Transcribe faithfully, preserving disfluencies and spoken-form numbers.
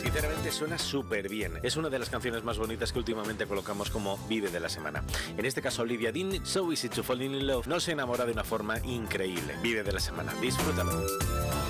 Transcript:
Sinceramente suena súper bien. Es una de las canciones más bonitas que últimamente colocamos como Vive de la Semana. En este caso, Olivia Dean, So Easy to Fall in Love, nos enamora de una forma increíble. Vive de la Semana. Disfrútalo.